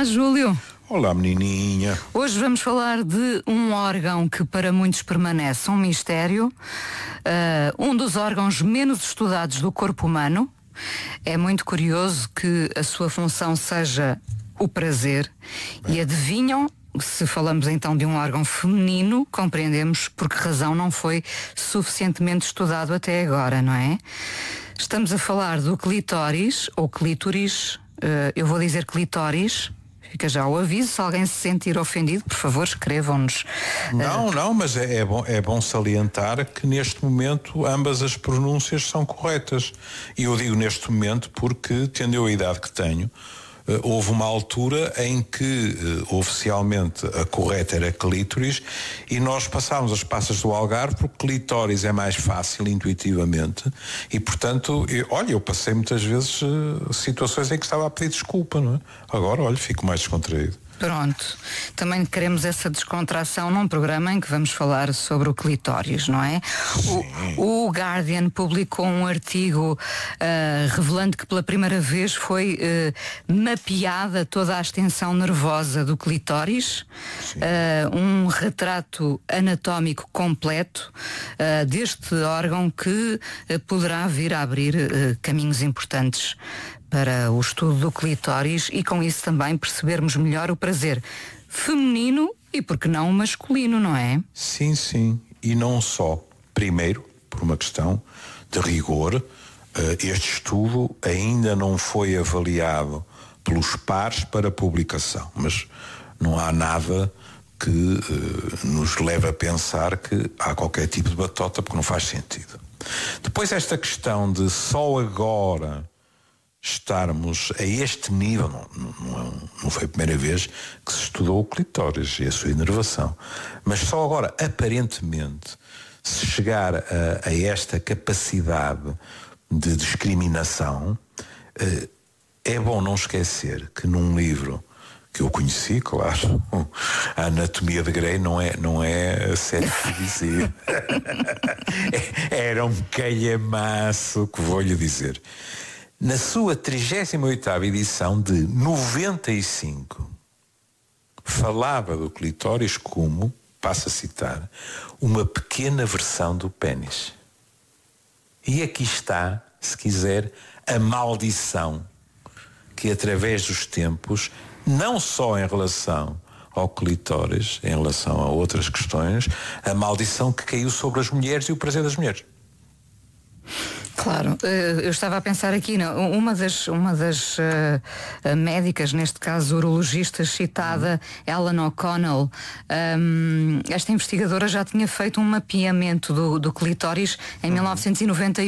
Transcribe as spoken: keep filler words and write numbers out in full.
Olá, Júlio. Olá, menininha. Hoje vamos falar de um órgão que para muitos permanece um mistério, uh, um dos órgãos menos estudados do corpo humano. É muito curioso que a sua função seja o prazer. Bem. E adivinham, se falamos então de um órgão feminino, compreendemos por que razão não foi suficientemente estudado até agora, não é? Estamos a falar do clitóris, ou clítoris, uh, eu vou dizer clitóris. Fica já o aviso, se alguém se sentir ofendido, por favor, escrevam-nos. Não, não, mas é, é, bom, é bom salientar que neste momento ambas as pronúncias são corretas. E eu digo neste momento porque, tendo eu a idade que tenho, Uh, houve uma altura em que uh, oficialmente a correta era clítoris e nós passámos as passas do Algarve porque clitóris é mais fácil intuitivamente e portanto, eu, olha, eu passei muitas vezes uh, situações em que estava a pedir desculpa, não é? Agora, olha, fico mais descontraído. Pronto, também queremos essa descontração num programa em que vamos falar sobre o clitóris, não é? O, o Guardian publicou um artigo uh, revelando que pela primeira vez foi uh, mapeada toda a extensão nervosa do clitóris, uh, um retrato anatómico completo uh, deste órgão que uh, poderá vir a abrir uh, caminhos importantes para o estudo do clitóris e com isso também percebermos melhor o prazer feminino e, por que não, masculino, não é? Sim, sim. E não só. Primeiro, por uma questão de rigor, este estudo ainda não foi avaliado pelos pares para publicação, mas não há nada que uh, nos leve a pensar que há qualquer tipo de batota, porque não faz sentido. Depois, esta questão de só agora estarmos a este nível, não, não, não foi a primeira vez que se estudou o clitóris e a sua inervação, mas só agora, aparentemente, se chegar a, a esta capacidade de discriminação, é bom não esquecer que num livro que eu conheci, claro, a Anatomia de Grey não é, não é a série que dizia. Era um calhamaço, que vou-lhe dizer. Na sua trigésima oitava edição de noventa e cinco, falava do clitóris como, passo a citar, uma pequena versão do pénis. E aqui está, se quiser, a maldição que através dos tempos, não só em relação ao clitóris, em relação a outras questões, a maldição que caiu sobre as mulheres e o prazer das mulheres. Claro, eu estava a pensar aqui, uma das, uma das uh, médicas, neste caso urologistas citada, Ellen O'Connell, um, esta investigadora já tinha feito um mapeamento do, do clitóris em mil novecentos e noventa e um.